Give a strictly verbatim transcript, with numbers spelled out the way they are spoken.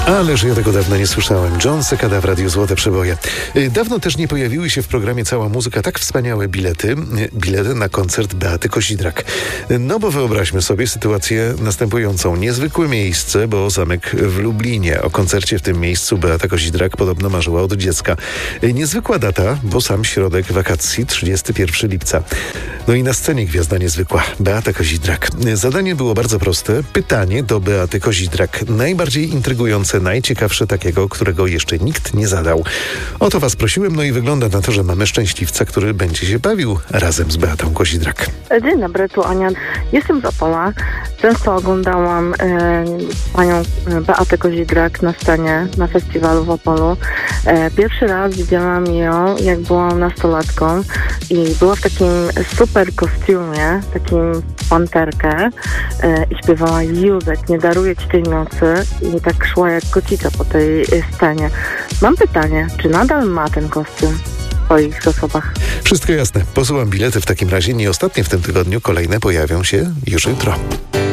Ależ ja tego dawno nie słyszałem. John Sekada w Radiu Złote Przeboje. Dawno też nie pojawiły się w programie Cała Muzyka tak wspaniałe bilety, bilety na koncert Beaty Kozidrak. No bo wyobraźmy sobie sytuację następującą. Niezwykłe miejsce, bo zamek w Lublinie. O koncercie w tym miejscu Beata Kozidrak podobno marzyła od dziecka. Niezwykła data, bo sam środek wakacji, trzydziestego pierwszego lipca. No i na scenie gwiazda niezwykła, Beata Kozidrak. Zadanie było bardzo proste. Pytanie do Beaty Kozidrak. Najbardziej intrygujące, najciekawsze takiego, którego jeszcze nikt nie zadał. O to was prosiłem, no i wygląda na to, że mamy szczęśliwca, który będzie się bawił razem z Beatą Kozidrak. Dzień dobry, tu Ania. Jestem z Opola. Często oglądałam e, panią Beatę Kozidrak na scenie, na festiwalu w Opolu. E, pierwszy raz widziałam ją, jak byłam nastolatką i była w takim super kostiumie, takim panterkę e, i śpiewała Józek, nie daruję ci tej nocy i tak szła jak kocica po tej scenie. Mam pytanie, czy nadal ma ten kostium w swoich zasobach? Wszystko jasne. Posyłam bilety w takim razie. Nie ostatnie w tym tygodniu. Kolejne pojawią się już jutro.